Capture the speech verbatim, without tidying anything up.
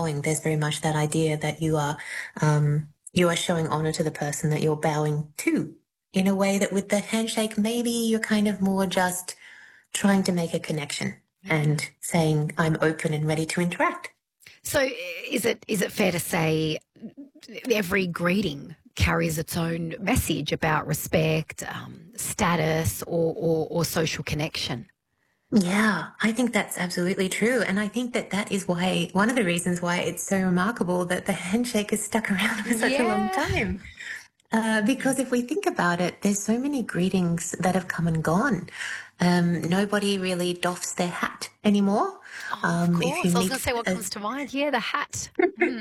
bowing, there's very much that idea that you are um, you are showing honor to the person that you're bowing to in a way that with the handshake, maybe you're kind of more just trying to make a connection and saying, I'm open and ready to interact. So is it is it fair to say every greeting carries its own message about respect, um, status, or, or, or social connection? Yeah, I think that's absolutely true. And I think that that is why, one of the reasons why it's so remarkable that the handshake has stuck around for such a long Yeah. time. Uh, because if we think about it, there's so many greetings that have come and gone. Um, nobody really doffs their hat anymore. Oh, of Um, if you course. I was going meet to say what a comes to mind. Yeah, the hat.